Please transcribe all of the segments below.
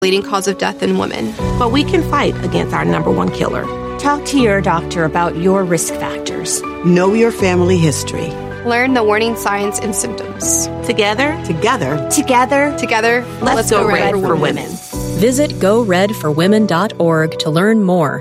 leading cause of death in women. But we can fight against our number one killer. Talk to your doctor about your risk factors. Know your family history. Learn the warning signs and symptoms. Together, let's go red for women. Visit GoRedForWomen.org to learn more.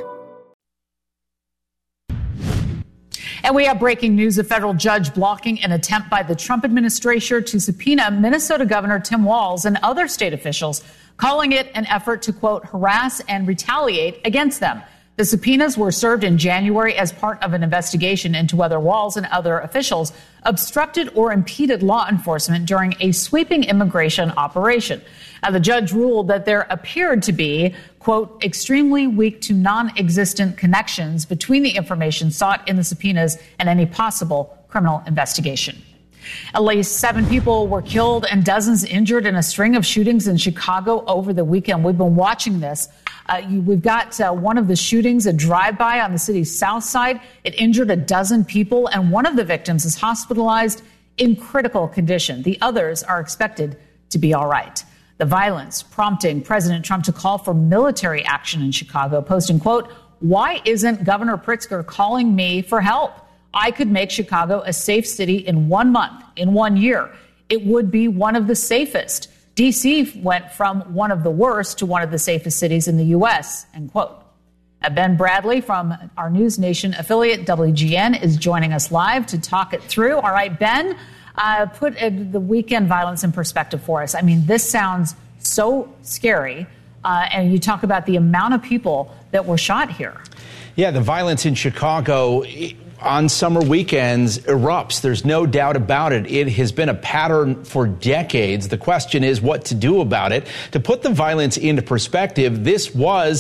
And we have breaking news: a federal judge blocking an attempt by the Trump administration to subpoena Minnesota Governor Tim Walz and other state officials, calling it an effort to, quote, harass and retaliate against them. The subpoenas were served in January as part of an investigation into whether Walz and other officials obstructed or impeded law enforcement during a sweeping immigration operation. Now, the judge ruled that there appeared to be, quote, extremely weak to non-existent connections between the information sought in the subpoenas and any possible criminal investigation. At least 7 people were killed and dozens injured in a string of shootings in Chicago over the weekend. We've been watching this. We've got one of the shootings, a drive-by on the city's south side. It injured a dozen people, and one of the victims is hospitalized in critical condition. The others are expected to be all right. The violence prompting President Trump to call for military action in Chicago, posting, quote, "Why isn't Governor Pritzker calling me for help? I could make Chicago a safe city in 1 month, in 1 year. It would be one of the safest. D.C. went from one of the worst to one of the safest cities in the U.S., end quote." Ben Bradley from our News Nation affiliate WGN is joining us live to talk it through. All right, Ben, put the weekend violence in perspective for us. I mean, this sounds so scary. And you talk about the amount of people that were shot here. Yeah, the violence in Chicago on summer weekends erupts. There's no doubt about it. It has been a pattern for decades. The question is what to do about it. To put the violence into perspective, this was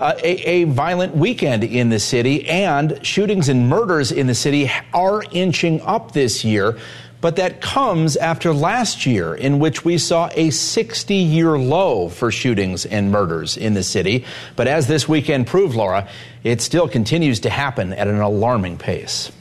a violent weekend in the city, and shootings and murders in the city are inching up this year. But that comes after last year, in which we saw a 60-year low for shootings and murders in the city. But as this weekend proved, Laura, it still continues to happen at an alarming pace.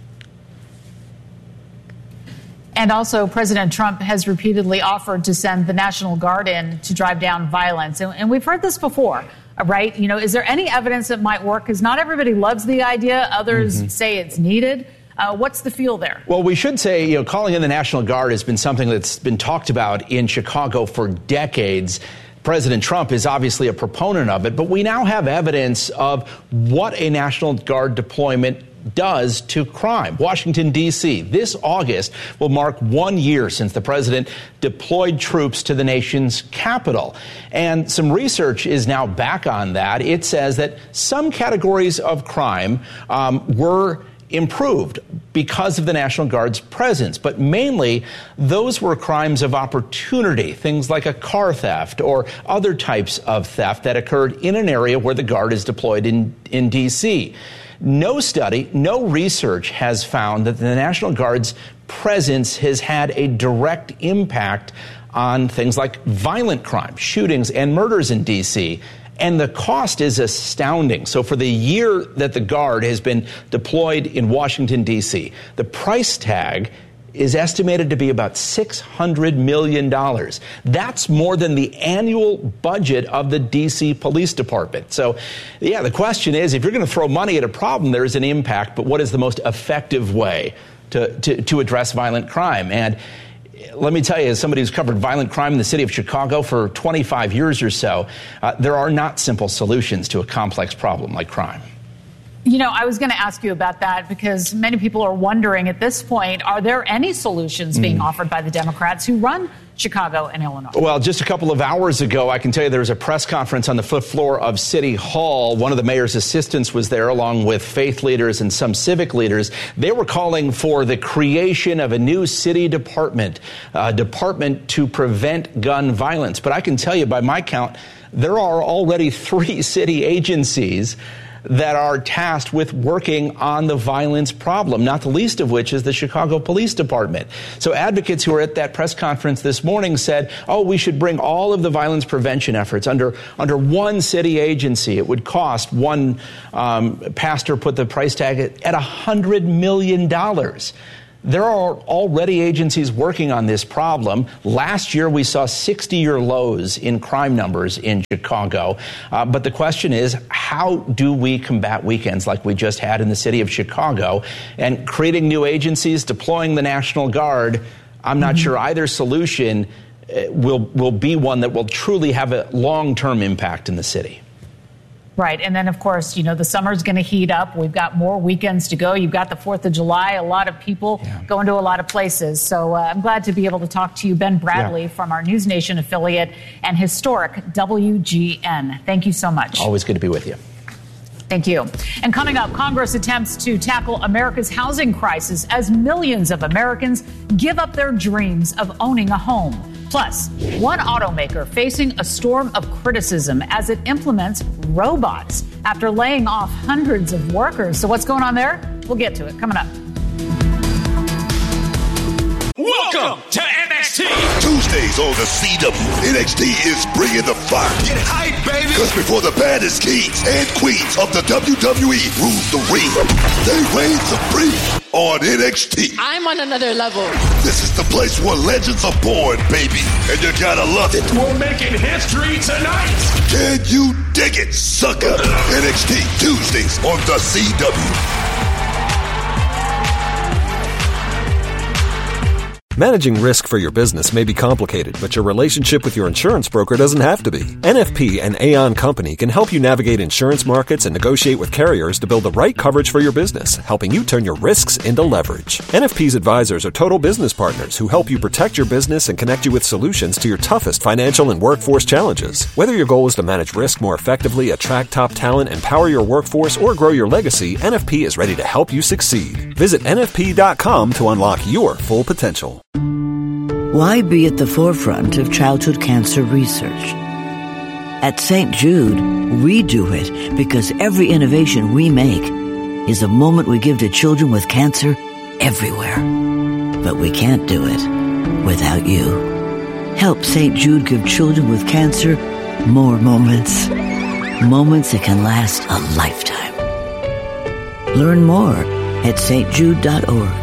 And also, President Trump has repeatedly offered to send the National Guard in to drive down violence. And we've heard this before, right? You know, is there any evidence that might work? Because not everybody loves the idea. Others say it's needed. What's the feel there? Well, we should say, calling in the National Guard has been something that's been talked about in Chicago for decades. President Trump is obviously a proponent of it, but we now have evidence of what a National Guard deployment does to crime. Washington, D.C. this August will mark 1 year since the president deployed troops to the nation's capital. And some research is now back on that. It says that some categories of crime were improved because of the National Guard's presence. But mainly, those were crimes of opportunity, things like a car theft or other types of theft that occurred in an area where the Guard is deployed in D.C. No study, no research has found that the National Guard's presence has had a direct impact on things like violent crime, shootings, and murders in D.C., and the cost is astounding. So for the year that the Guard has been deployed in Washington, D.C., the price tag is estimated to be about $600 million. That's more than the annual budget of the D.C. Police Department. So, yeah, the question is, if you're going to throw money at a problem, there is an impact, but what is the most effective way to address violent crime? And let me tell you, as somebody who's covered violent crime in the city of Chicago for 25 years or so, there are not simple solutions to a complex problem like crime. You know, I was going to ask you about that because many people are wondering at this point, are there any solutions being offered by the Democrats who run Chicago and Illinois? Well, just a couple of hours ago, I can tell you there was a press conference on the fifth floor of City Hall. One of the mayor's assistants was there along with faith leaders and some civic leaders. They were calling for the creation of a new city department, a department to prevent gun violence. But I can tell you by my count, there are already 3 city agencies that are tasked with working on the violence problem, not the least of which is the Chicago Police Department. So advocates who were at that press conference this morning said, we should bring all of the violence prevention efforts under one city agency. It would cost, one pastor put the price tag at $100 million. there are already agencies working on this problem. Last year, we saw 60-year lows in crime numbers in Chicago. But the question is, how do we combat weekends like we just had in the city of Chicago? And creating new agencies, deploying the National Guard, I'm not sure either solution will be one that will truly have a long-term impact in the city. Right. And then, of course, the summer's going to heat up. We've got more weekends to go. You've got the 4th of July. A lot of people going to a lot of places. So I'm glad to be able to talk to you, Ben Bradley, from our News Nation affiliate and historic WGN. Thank you so much. Always good to be with you. Thank you. And coming up, Congress attempts to tackle America's housing crisis as millions of Americans give up their dreams of owning a home. Plus, one automaker facing a storm of criticism as it implements robots after laying off hundreds of workers. So what's going on there? We'll get to it coming up. Welcome to NXT. Tuesdays on the CW. NXT is bringing the fire. Get hype, baby. Because before the baddest kings and queens of the WWE rule the ring, they reign supreme on NXT. I'm on another level. This is the place where legends are born, baby. And you gotta love it. We're making history tonight. Can you dig it, sucker? NXT Tuesdays on the CW. Managing risk for your business may be complicated, but your relationship with your insurance broker doesn't have to be. NFP and Aon Company can help you navigate insurance markets and negotiate with carriers to build the right coverage for your business, helping you turn your risks into leverage. NFP's advisors are total business partners who help you protect your business and connect you with solutions to your toughest financial and workforce challenges. Whether your goal is to manage risk more effectively, attract top talent, empower your workforce, or grow your legacy, NFP is ready to help you succeed. Visit NFP.com to unlock your full potential. Why be at the forefront of childhood cancer research? At St. Jude, we do it because every innovation we make is a moment we give to children with cancer everywhere. But we can't do it without you. Help St. Jude give children with cancer more moments. Moments that can last a lifetime. Learn more at stjude.org.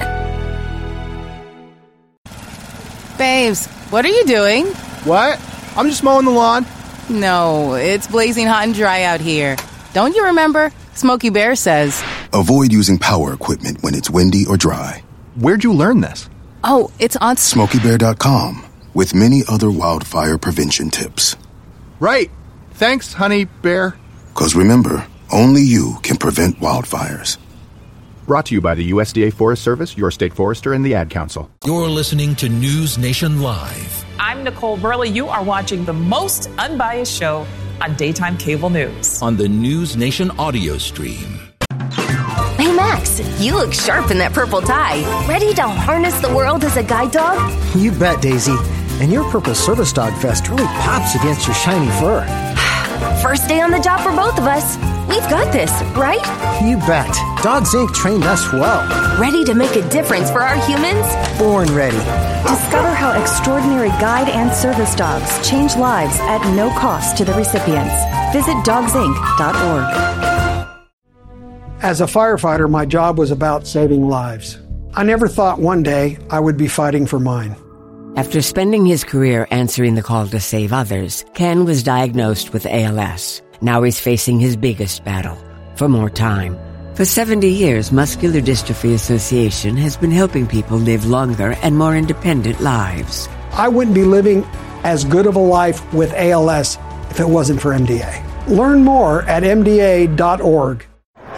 Babes, what are you doing? What? I'm just mowing the lawn. No, it's blazing hot and dry out here. Don't you remember? Smokey Bear says, avoid using power equipment when it's windy or dry. Where'd you learn this? Oh, it's on SmokeyBear.com with many other wildfire prevention tips. Right. Thanks, honey bear. 'Cause remember, only you can prevent wildfires. Brought to you by the USDA Forest Service, your state forester, and the Ad Council. You're listening to News Nation Live. I'm Nicole Burley. You are watching the most unbiased show on daytime cable news. On the News Nation audio stream. Hey, Max, you look sharp in that purple tie. Ready to harness the world as a guide dog? You bet, Daisy. And your purple service dog vest really pops against your shiny fur. First day on the job for both of us. We've got this, right? You bet. Dogs Inc. trained us well. Ready to make a difference for our humans? Born ready. Discover how extraordinary guide and service dogs change lives at no cost to the recipients. Visit dogsinc.org. As a firefighter, my job was about saving lives. I never thought one day I would be fighting for mine. After spending his career answering the call to save others, Ken was diagnosed with ALS. Now he's facing his biggest battle, for more time. For 70 years, Muscular Dystrophy Association has been helping people live longer and more independent lives. I wouldn't be living as good of a life with ALS if it wasn't for MDA. Learn more at MDA.org.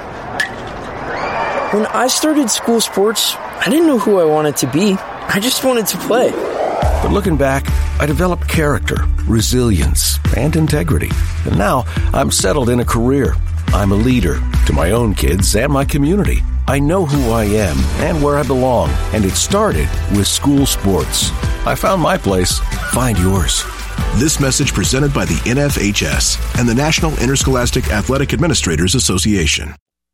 When I started school sports, I didn't know who I wanted to be. I just wanted to play. But looking back, I developed character, resilience, and integrity. And now I'm settled in a career. I'm a leader to my own kids and my community. I know who I am and where I belong. And it started with school sports. I found my place. Find yours. This message presented by the NFHS and the National Interscholastic Athletic Administrators Association.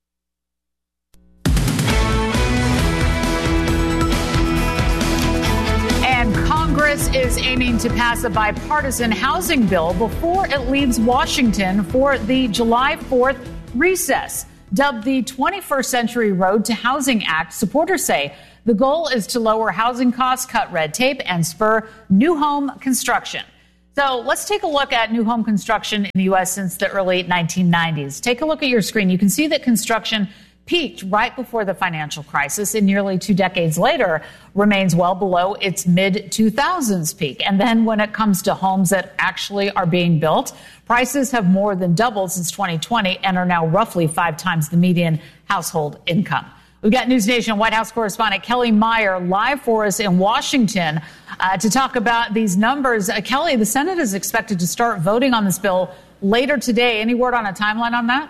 Congress is aiming to pass a bipartisan housing bill before it leaves Washington for the July 4th recess. Dubbed the 21st Century Road to Housing Act, supporters say The goal is to lower housing costs, cut red tape, and spur new home construction. So let's take a look at new home construction in the U.S. since the early 1990s. Take a look at your screen. You can see that construction peaked right before the financial crisis and nearly 2 decades later remains well below its mid-2000s peak. And then when it comes to homes that actually are being built, prices have more than doubled since 2020 and are now roughly 5 times the median household income. We've got News Nation White House correspondent Kelly Meyer live for us in Washington to talk about these numbers. Kelly, the Senate is expected to start voting on this bill later today. Any word on a timeline on that?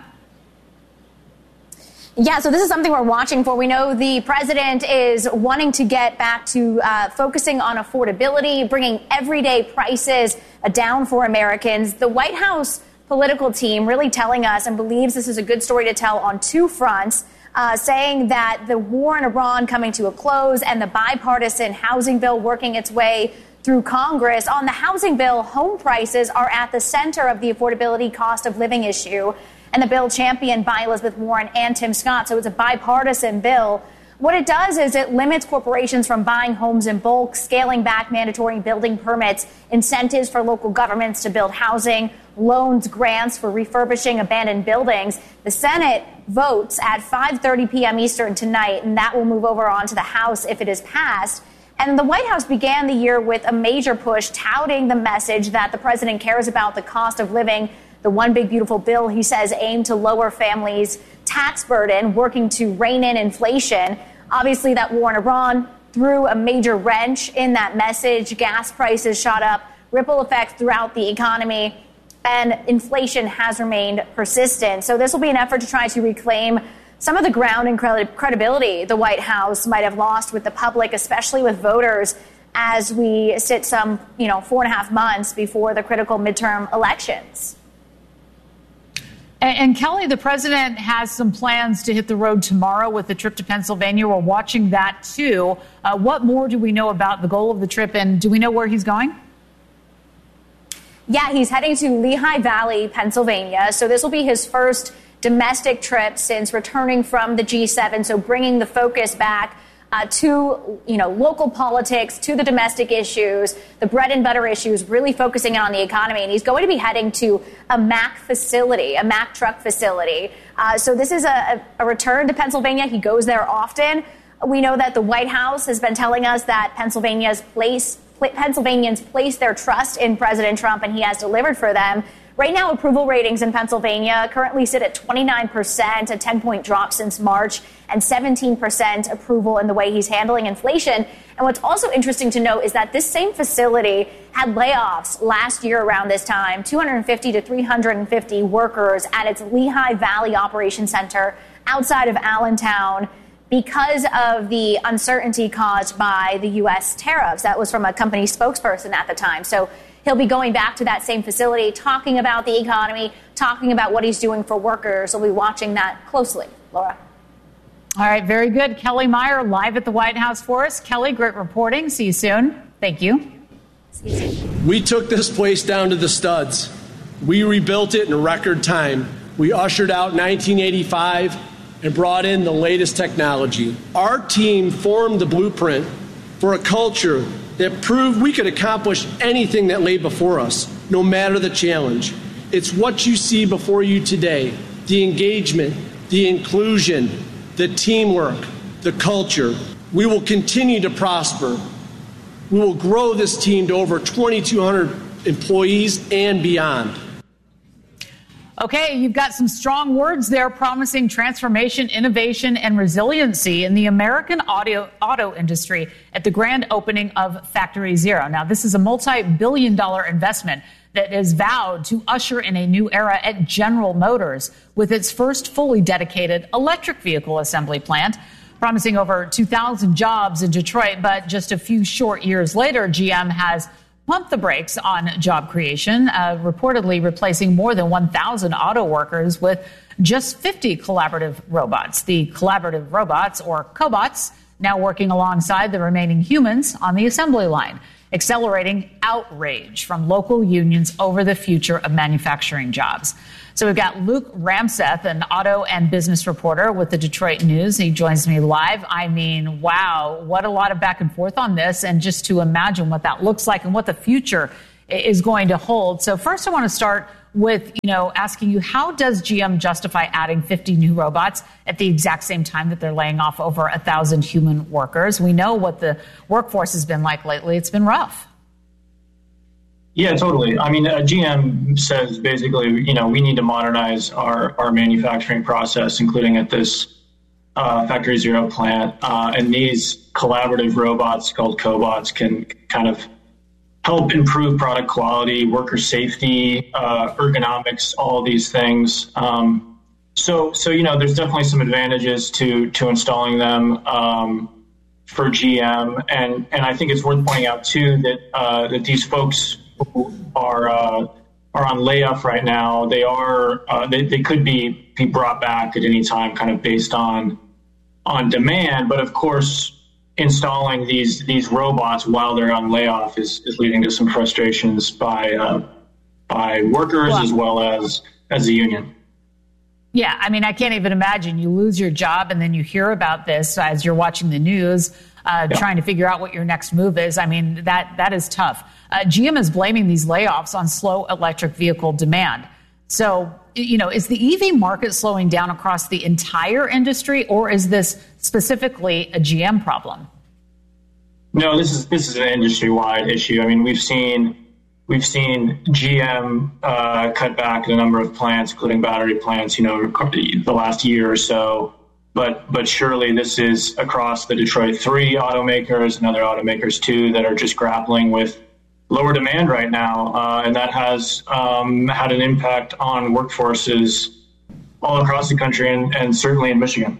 Yeah, so this is something we're watching for. We know the president is wanting to get back to focusing on affordability, bringing everyday prices down for Americans. The White House political team really telling us and believes this is a good story to tell on 2 fronts, saying that the war in Iran coming to a close and the bipartisan housing bill working its way through Congress. On the housing bill, home prices are at the center of the affordability cost of living issue. And the bill championed by Elizabeth Warren and Tim Scott. So it's a bipartisan bill. What it does is it limits corporations from buying homes in bulk, scaling back mandatory building permits, incentives for local governments to build housing, loans, grants for refurbishing abandoned buildings. The Senate votes at 5:30 p.m. Eastern tonight, and that will move over onto the House if it is passed. And the White House began the year with a major push touting the message that the president cares about the cost of living. The One Big Beautiful Bill, he says, aimed to lower families' tax burden, working to rein in inflation. Obviously, that war in Iran threw a major wrench in that message. Gas prices shot up, ripple effects throughout the economy, and inflation has remained persistent. So this will be an effort to try to reclaim some of the ground and credibility the White House might have lost with the public, especially with voters, as we sit some, 4.5 months before the critical midterm elections. And Kelly, the president has some plans to hit the road tomorrow with a trip to Pennsylvania. We're watching that, too. What more do we know about the goal of the trip, and do we know where he's going? Yeah, he's heading to Lehigh Valley, Pennsylvania. So this will be his first domestic trip since returning from the G7. So bringing the focus back to, local politics, to the domestic issues, the bread and butter issues, really focusing on the economy. And he's going to be heading to a Mack facility, a Mack truck facility. So this is a return to Pennsylvania. He goes there often. We know that the White House has been telling us that Pennsylvanians place their trust in President Trump, and he has delivered for them. Right now, approval ratings in Pennsylvania currently sit at 29%, a 10-point drop since March, and 17% approval in the way he's handling inflation. And what's also interesting to note is that this same facility had layoffs last year around this time, 250 to 350 workers at its Lehigh Valley Operations Center outside of Allentown because of the uncertainty caused by the U.S. tariffs. That was from a company spokesperson at the time. So he'll be going back to that same facility, talking about the economy, talking about what he's doing for workers. We'll be watching that closely. Laura. All right, very good. Kelly Meyer live at the White House for us. Kelly, great reporting. See you soon. Thank you. See you soon. We took this place down to the studs. We rebuilt it in record time. We ushered out 1985 and brought in the latest technology. Our team formed the blueprint for a culture that proved we could accomplish anything that lay before us, no matter the challenge. It's what you see before you today, the engagement, the inclusion, the teamwork, the culture. We will continue to prosper. We will grow this team to over 2,200 employees and beyond. Okay, you've got some strong words there promising transformation, innovation, and resiliency in the American auto industry at the grand opening of Factory Zero. Now, this is a multi-billion-dollar investment that is vowed to usher in a new era at General Motors with its first fully dedicated electric vehicle assembly plant, promising over 2,000 jobs in Detroit. But just a few short years later, GM has pumped the brakes on job creation, reportedly replacing more than 1,000 auto workers with just 50 collaborative robots. The collaborative robots, or cobots, now working alongside the remaining humans on the assembly line. accelerating outrage from local unions over the future of manufacturing jobs. So we've got Luke Ramseth, an auto and business reporter with the Detroit News. He joins me live. I mean, wow, what a lot of back and forth on this, and just to imagine what that looks like and what the future is going to hold. So first I want to start with, asking you, how does GM justify adding 50 new robots at the exact same time that they're laying off over 1,000 human workers? We know what the workforce has been like lately. It's been rough. Yeah, totally. I mean, GM says basically, we need to modernize our manufacturing process, including at this Factory Zero plant. And these collaborative robots called cobots can kind of help improve product quality, worker safety, ergonomics, all of these things. So there's definitely some advantages to installing them for GM, and I think it's worth pointing out too that these folks who are on layoff right now, they could be brought back at any time, kind of based on demand. But of course, installing these robots while they're on layoff is leading to some frustrations by workers as well as the union. Yeah, I mean, I can't even imagine. You lose your job and then you hear about this as you're watching the news, trying to figure out what your next move is. I mean, that is tough. GM is blaming these layoffs on slow electric vehicle demand. So, is the EV market slowing down across the entire industry, or is this specifically a GM problem? No, this is an industry-wide issue. I mean, we've seen GM cut back a number of plants, including battery plants, the last year or so. But surely this is across the Detroit 3 automakers and other automakers too that are just grappling with lower demand right now, and that has had an impact on workforces all across the country and certainly in Michigan.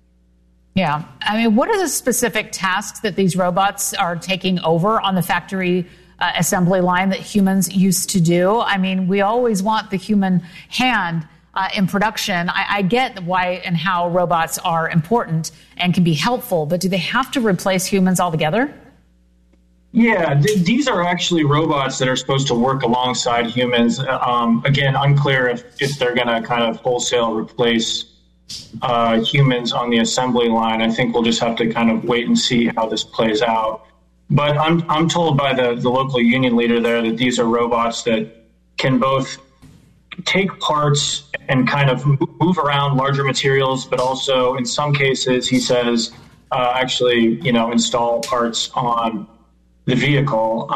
Yeah. I mean, what are the specific tasks that these robots are taking over on the factory assembly line that humans used to do? I mean, we always want the human hand in production. I get why and how robots are important and can be helpful, but do they have to replace humans altogether? Yeah, these are actually robots that are supposed to work alongside humans. Again, unclear if they're going to kind of wholesale replace humans on the assembly line. I think we'll just have to kind of wait and see how this plays out. But I'm told by the local union leader there that these are robots that can both take parts and kind of move around larger materials, but also in some cases, he says, actually, install parts on the vehicle.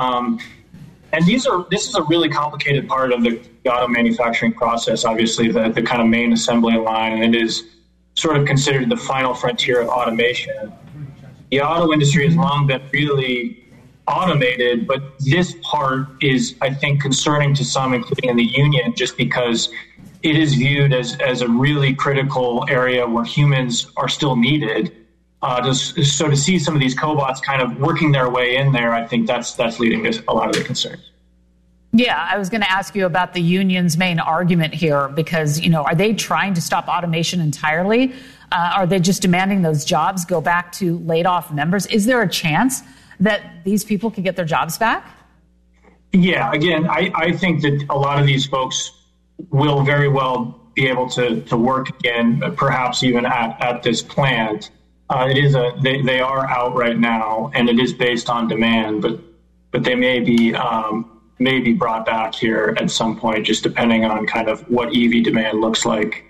And this is a really complicated part of the auto manufacturing process, obviously, the kind of main assembly line, and it is sort of considered the final frontier of automation. The auto industry has long been really automated, but this part is, I think, concerning to some, including in the union, just because it is viewed as a really critical area where humans are still needed. So to see some of these cobots kind of working their way in there, I think that's leading to a lot of the concerns. Yeah, I was going to ask you about the union's main argument here, because, are they trying to stop automation entirely? Are they just demanding those jobs go back to laid off members? Is there a chance that these people could get their jobs back? Yeah, again, I think that a lot of these folks will very well be able to work again, perhaps even at this plant. They are out right now, and it is based on demand, but they may be brought back here at some point, just depending on kind of what EV demand looks like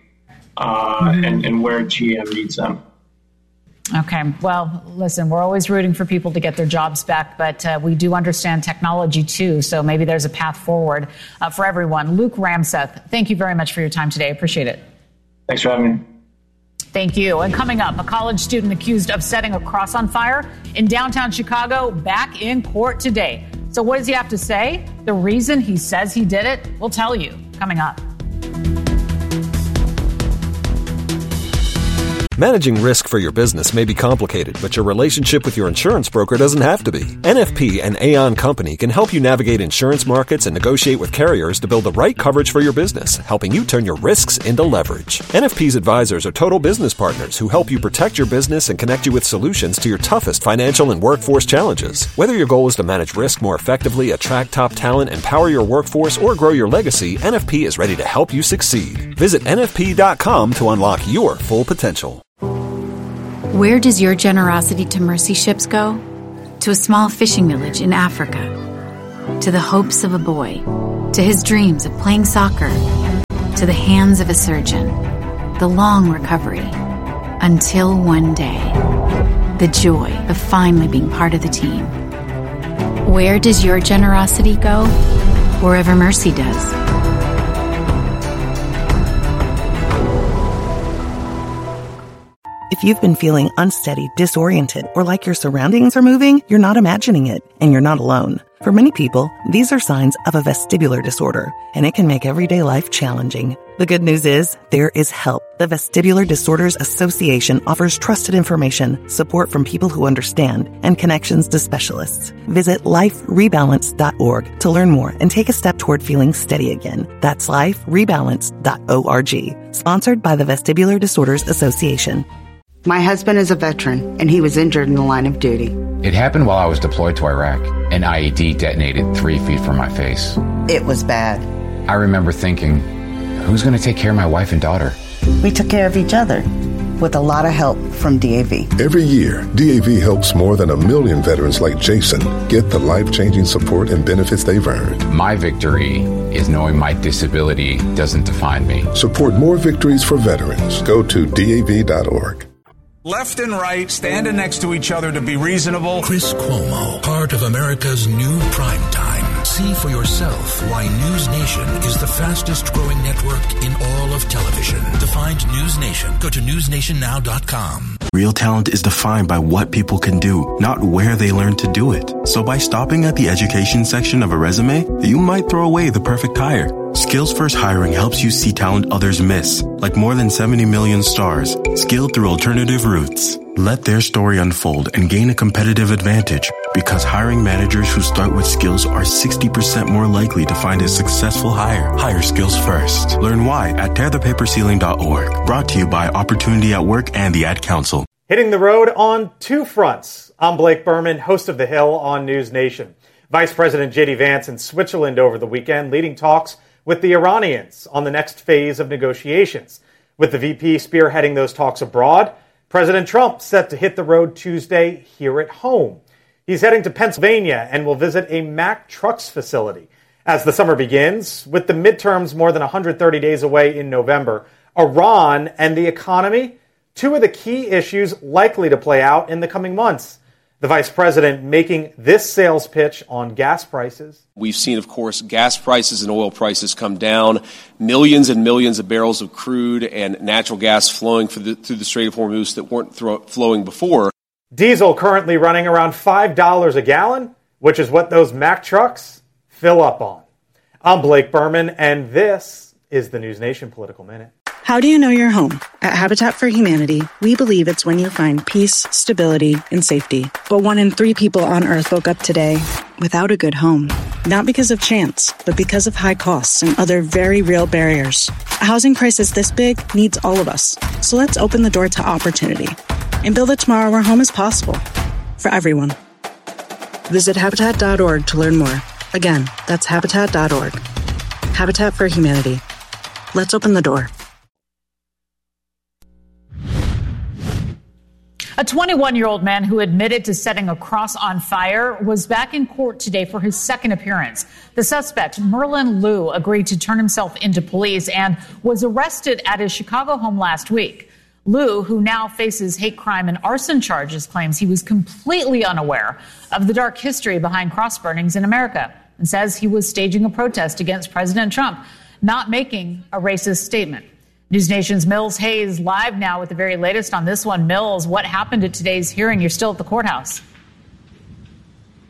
and where GM needs them. Okay. Well, listen, we're always rooting for people to get their jobs back, but we do understand technology too, so maybe there's a path forward for everyone. Luke Ramseth, thank you very much for your time today. I appreciate it. Thanks for having me. Thank you. And coming up, a college student accused of setting a cross on fire in downtown Chicago back in court today. So what does he have to say? The reason he says he did it, we'll tell you coming up. Managing risk for your business may be complicated, but your relationship with your insurance broker doesn't have to be. NFP and Aon Company can help you navigate insurance markets and negotiate with carriers to build the right coverage for your business, helping you turn your risks into leverage. NFP's advisors are total business partners who help you protect your business and connect you with solutions to your toughest financial and workforce challenges. Whether your goal is to manage risk more effectively, attract top talent, empower your workforce, or grow your legacy, NFP is ready to help you succeed. Visit NFP.com to unlock your full potential. Where does your generosity to mercy ships go? To a small fishing village in Africa. To the hopes of a boy. To his dreams of playing soccer. To the hands of a surgeon. The long recovery. Until one day. The joy of finally being part of the team. Where does your generosity go? Wherever mercy does. If you've been feeling unsteady, disoriented, or like your surroundings are moving, you're not imagining it, and you're not alone. For many people, these are signs of a vestibular disorder, and it can make everyday life challenging. The good news is, there is help. The Vestibular Disorders Association offers trusted information, support from people who understand, and connections to specialists. Visit liferebalance.org to learn more and take a step toward feeling steady again. That's liferebalance.org. Sponsored by the Vestibular Disorders Association. My husband is a veteran, and he was injured in the line of duty. It happened while I was deployed to Iraq. An IED detonated 3 feet from my face. It was bad. I remember thinking, who's going to take care of my wife and daughter? We took care of each other, with a lot of help from DAV. Every year, DAV helps more than 1 million veterans like Jason get the life-changing support and benefits they've earned. My victory is knowing my disability doesn't define me. Support more victories for veterans. Go to DAV.org. Left and right, standing next to each other to be reasonable. Chris Cuomo, part of America's new primetime. See for yourself why News Nation is the fastest growing network in all of television. To find News Nation, go to newsnationnow.com. Real talent is defined by what people can do, not where they learn to do it. So by stopping at the education section of a resume, you might throw away the perfect hire. Skills First Hiring helps you see talent others miss, like more than 70 million stars, skilled through alternative routes. Let their story unfold and gain a competitive advantage, because hiring managers who start with skills are 60% more likely to find a successful hire. Hire skills first. Learn why at tearthepaperceiling.org. Brought to you by Opportunity at Work and the Ad Council. Hitting the road on two fronts. I'm Blake Berman, host of The Hill on News Nation. Vice President J.D. Vance in Switzerland over the weekend, leading talks with the Iranians on the next phase of negotiations. With the VP spearheading those talks abroad, President Trump set to hit the road Tuesday here at home. He's heading to Pennsylvania and will visit a Mack Trucks facility. As the summer begins, with the midterms more than 130 days away in November, Iran and the economy, two of the key issues likely to play out in the coming months. The vice president making this sales pitch on gas prices. We've seen, of course, gas prices and oil prices come down, millions and millions of barrels of crude and natural gas flowing through the Strait of Hormuz that weren't flowing before. Diesel currently running around $5 a gallon, which is what those Mack trucks fill up on. I'm Blake Berman, and this is the News Nation Political Minute. How do you know you're home? At Habitat for Humanity, we believe it's when you find peace, stability, and safety. But 1 in 3 people on Earth woke up today without a good home. Not because of chance, but because of high costs and other very real barriers. A housing crisis this big needs all of us. So let's open the door to opportunity and build a tomorrow where home is possible for everyone. Visit Habitat.org to learn more. Again, that's Habitat.org. Habitat for Humanity. Let's open the door. A 21-year-old man who admitted to setting a cross on fire was back in court today for his second appearance. The suspect, Merlin Liu, agreed to turn himself into police and was arrested at his Chicago home last week. Liu, who now faces hate crime and arson charges, claims he was completely unaware of the dark history behind cross burnings in America and says he was staging a protest against President Trump, not making a racist statement. News Nation's Mills Hayes live now with the very latest on this one. Mills, what happened at today's hearing? You're still at the courthouse.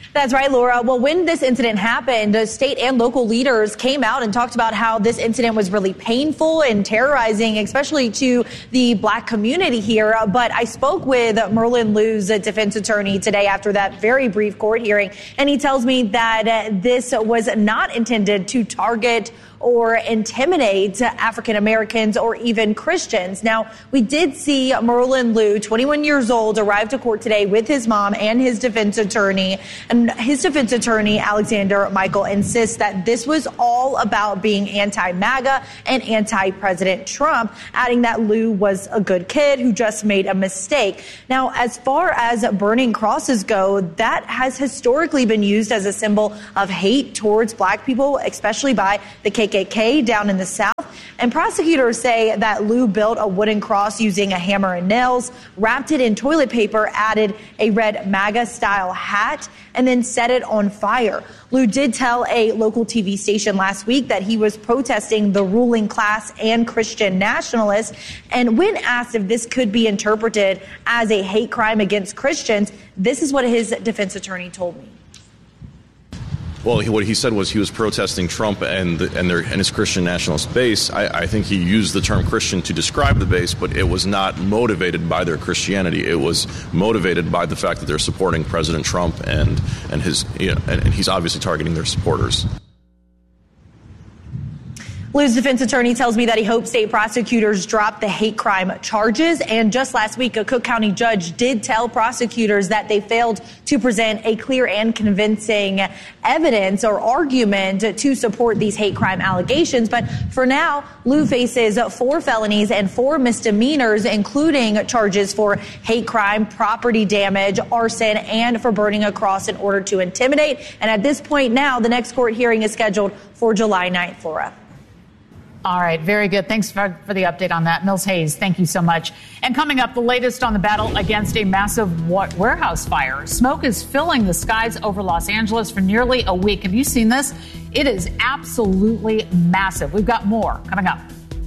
That's right, Laura. Well, when this incident happened, state and local leaders came out and talked about how this incident was really painful and terrorizing, especially to the Black community here. But I spoke with Merlin Liu's defense attorney today after that very brief court hearing, and he tells me that this was not intended to target or intimidate African Americans or even Christians. Now, we did see Merlin Liu, 21 years old, arrive to court today with his mom and his defense attorney. And his defense attorney, Alexander Michael, insists that this was all about being anti-MAGA and anti-President Trump, adding that Liu was a good kid who just made a mistake. Now, as far as burning crosses go, that has historically been used as a symbol of hate towards Black people, especially by the KKK down in the South. And prosecutors say that Liu built a wooden cross using a hammer and nails, wrapped it in toilet paper, added a red MAGA-style hat, and then set it on fire. Liu did tell a local TV station last week that he was protesting the ruling class and Christian nationalists. And when asked if this could be interpreted as a hate crime against Christians, this is what his defense attorney told me. Well, what he said was he was protesting Trump and his Christian nationalist base. I think he used the term Christian to describe the base, but it was not motivated by their Christianity. It was motivated by the fact that they're supporting President Trump and he's obviously targeting their supporters. Liu's defense attorney tells me that he hopes state prosecutors drop the hate crime charges. And just last week, a Cook County judge did tell prosecutors that they failed to present a clear and convincing evidence or argument to support these hate crime allegations. But for now, Liu faces 4 felonies and 4 misdemeanors, including charges for hate crime, property damage, arson, and for burning a cross in order to intimidate. And at this point now, the next court hearing is scheduled for July 9th, Laura. All right. Very good. Thanks for the update on that. Mills Hayes, thank you so much. And coming up, the latest on the battle against a massive warehouse fire. Smoke is filling the skies over Los Angeles for nearly a week. Have you seen this? It is absolutely massive. We've got more coming up.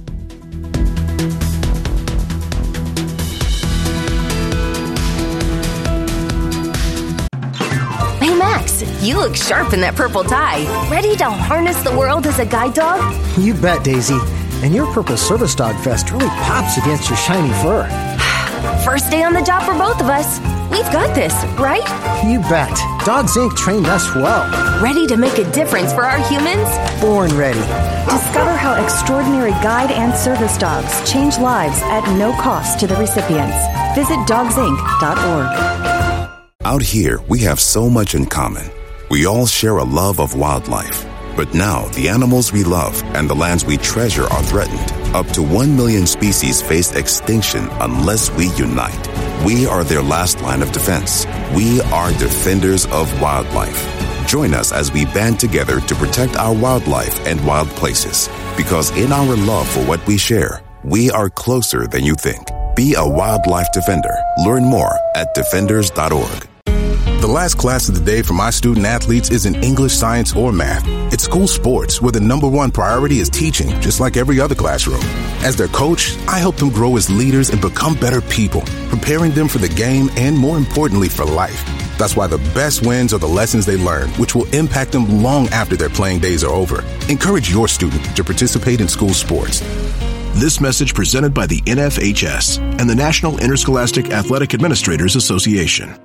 Hey, Max, you look sharp in that purple tie. Ready to harness the world as a guide dog? You bet, Daisy. And your purple service dog vest really pops against your shiny fur. First day on the job for both of us. We've got this, right? You bet. Dogs Inc. trained us well. Ready to make a difference for our humans? Born ready. Discover how extraordinary guide and service dogs change lives at no cost to the recipients. Visit dogsinc.org. Out here, we have so much in common. We all share a love of wildlife. But now, the animals we love and the lands we treasure are threatened. Up to 1 million species face extinction unless we unite. We are their last line of defense. We are defenders of wildlife. Join us as we band together to protect our wildlife and wild places. Because in our love for what we share, we are closer than you think. Be a wildlife defender. Learn more at defenders.org. The last class of the day for my student athletes isn't English, science, or math. It's school sports, where the number one priority is teaching, just like every other classroom. As their coach, I help them grow as leaders and become better people, preparing them for the game and, more importantly, for life. That's why the best wins are the lessons they learn, which will impact them long after their playing days are over. Encourage your student to participate in school sports. This message presented by the NFHS and the National Interscholastic Athletic Administrators Association.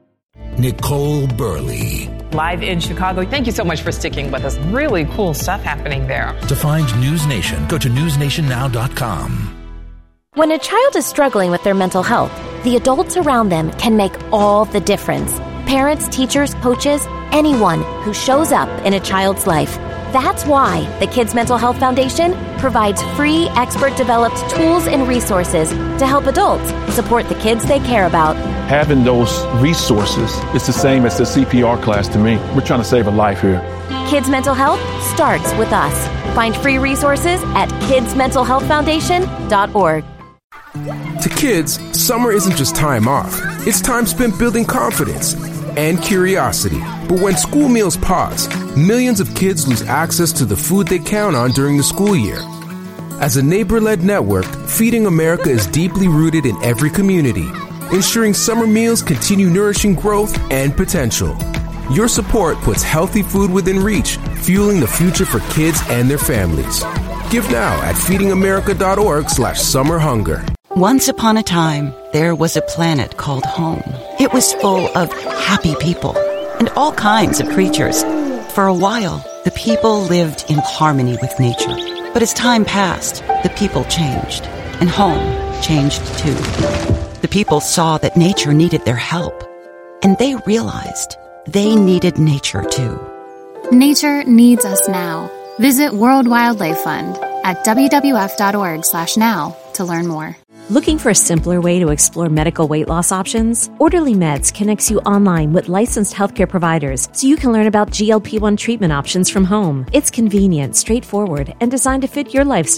Nicole Burley. Live in Chicago. Thank you so much for sticking with us. Really cool stuff happening there. To find News Nation, go to newsnationnow.com. When a child is struggling with their mental health, the adults around them can make all the difference. Parents, teachers, coaches, anyone who shows up in a child's life. That's why the Kids Mental Health Foundation provides free, expert-developed tools and resources to help adults support the kids they care about. Having those resources is the same as the CPR class to me. We're trying to save a life here. Kids Mental Health starts with us. Find free resources at kidsmentalhealthfoundation.org. To kids, summer isn't just time off. It's time spent building confidence and curiosity. But when school meals pause, millions of kids lose access to the food they count on during the school year. As a neighbor-led network, Feeding America is deeply rooted in every community, ensuring summer meals continue nourishing growth and potential. Your support puts healthy food within reach, fueling the future for kids and their families. Give now at feedingamerica.org/summerhunger. Once upon a time, there was a planet called home. It was full of happy people and all kinds of creatures. For a while, the people lived in harmony with nature. But as time passed, the people changed, and home changed too. The people saw that nature needed their help, and they realized they needed nature too. Nature needs us now. Visit World Wildlife Fund at WWF.org/now to learn more. Looking for a simpler way to explore medical weight loss options? Orderly Meds connects you online with licensed healthcare providers so you can learn about GLP-1 treatment options from home. It's convenient, straightforward, and designed to fit your lifestyle.